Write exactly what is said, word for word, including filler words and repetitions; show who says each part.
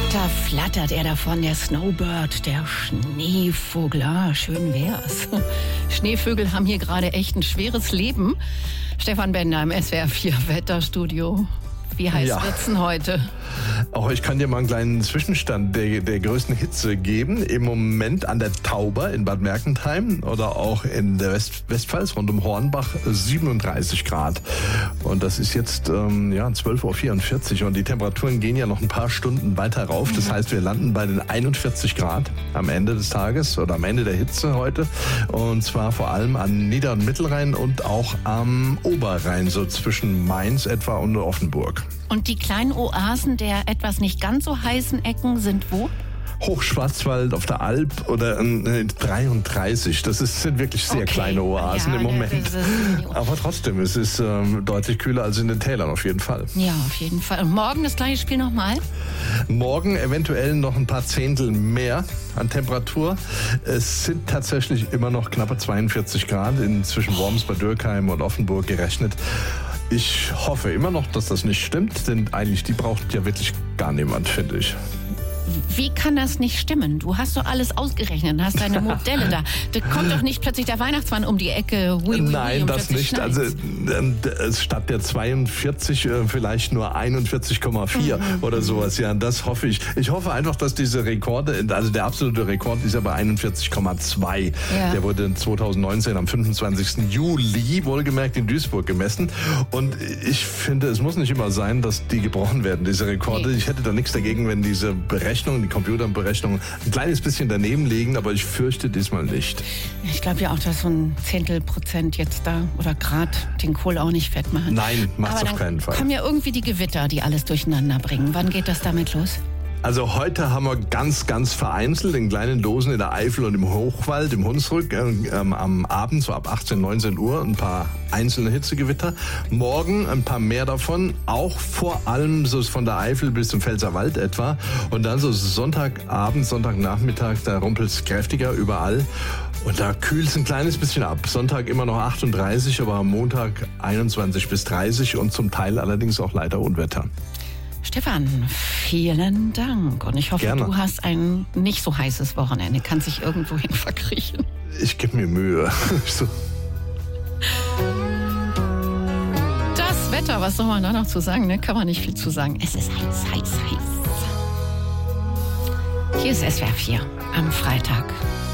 Speaker 1: Da flattert er davon, der Snowbird, der Schneevogel. Ah, schön wär's. Schneevögel haben hier gerade echt ein schweres Leben. Stefan Bender im S W R vier Wetterstudio. Wie heiß
Speaker 2: Ja.
Speaker 1: wird's denn heute?
Speaker 2: Auch ich kann dir mal einen kleinen Zwischenstand der, der größten Hitze geben. Im Moment an der Tauber in Bad Mergentheim oder auch in der West Westpfalz rund um Hornbach siebenunddreißig Grad. Und das ist jetzt ähm, ja, zwölf Uhr vierundvierzig und die Temperaturen gehen ja noch ein paar Stunden weiter rauf. Das heißt, wir landen bei den einundvierzig Grad am Ende des Tages oder am Ende der Hitze heute. Und zwar vor allem an Nieder- und Mittelrhein und auch am Oberrhein, so zwischen Mainz etwa und Offenburg.
Speaker 1: Und die kleinen Oasen der etwas nicht ganz so heißen Ecken sind wo?
Speaker 2: Hochschwarzwald auf der Alp oder äh, dreiunddreißig. Das ist, sind wirklich sehr
Speaker 1: Okay.
Speaker 2: kleine Oasen
Speaker 1: Ja,
Speaker 2: im
Speaker 1: ne,
Speaker 2: Moment.
Speaker 1: das ist-
Speaker 2: Aber trotzdem, es ist ähm, deutlich kühler als in den Tälern auf jeden Fall.
Speaker 1: Ja, auf jeden Fall. Und morgen das gleiche Spiel nochmal?
Speaker 2: Morgen eventuell noch ein paar Zehntel mehr an Temperatur. Es sind tatsächlich immer noch knappe zweiundvierzig Grad in zwischen Worms, Bad Dürkheim und Offenburg gerechnet. Ich hoffe immer noch, dass das nicht stimmt, denn eigentlich die braucht ja wirklich gar niemand, finde ich.
Speaker 1: Wie kann das nicht stimmen? Du hast doch alles ausgerechnet, hast deine Modelle da. Da kommt doch nicht plötzlich der Weihnachtsmann um die Ecke. Hui, hui, hui,
Speaker 2: Nein,
Speaker 1: und
Speaker 2: das
Speaker 1: plötzlich
Speaker 2: nicht.
Speaker 1: schneit's.
Speaker 2: Also äh, statt der zweiundvierzig äh, vielleicht nur einundvierzig Komma vier
Speaker 1: Mhm.
Speaker 2: oder sowas. Ja, das hoffe ich. Ich hoffe einfach, dass diese Rekorde, also der absolute Rekord ist ja bei einundvierzig Komma zwei.
Speaker 1: Ja.
Speaker 2: Der wurde zweitausendneunzehn am fünfundzwanzigsten Juli wohlgemerkt in Duisburg gemessen. Und ich finde, es muss nicht immer sein, dass die gebrochen werden, diese Rekorde.
Speaker 1: Nee.
Speaker 2: Ich hätte da nichts dagegen, wenn diese Berechnungen, die Computerberechnungen ein kleines bisschen daneben liegen, aber ich fürchte diesmal nicht.
Speaker 1: Ich glaube ja auch, dass so ein Zehntel Prozent jetzt da oder Grad den Kohl auch nicht fett machen.
Speaker 2: Nein, macht's
Speaker 1: Aber
Speaker 2: auf
Speaker 1: dann
Speaker 2: keinen Fall.
Speaker 1: kommen ja irgendwie die Gewitter, die alles durcheinander bringen. Wann geht das damit los?
Speaker 2: Also heute haben wir ganz, ganz vereinzelt in kleinen Dosen in der Eifel und im Hochwald, im Hunsrück, äh, ähm, am Abend so ab achtzehn, neunzehn Uhr ein paar einzelne Hitzegewitter. Morgen ein paar mehr davon, auch vor allem so von der Eifel bis zum Pfälzerwald etwa. Und dann so Sonntagabend, Sonntagnachmittag, da rumpelt es kräftiger überall. Und da kühlt es ein kleines bisschen ab. Sonntag immer noch achtunddreißig, aber am Montag einundzwanzig bis dreißig und zum Teil allerdings auch leider Unwetter.
Speaker 1: Stefan, vielen Dank. Und ich hoffe,
Speaker 2: Gerne.
Speaker 1: du hast ein nicht so heißes Wochenende. Kannst dich irgendwo hin verkriechen.
Speaker 2: Ich gebe mir Mühe. so.
Speaker 1: Das Wetter, was soll man da noch zu sagen? Ne? Kann man nicht viel zu sagen. Es ist heiß, heiß, heiß. Hier ist S W R vier am Freitag.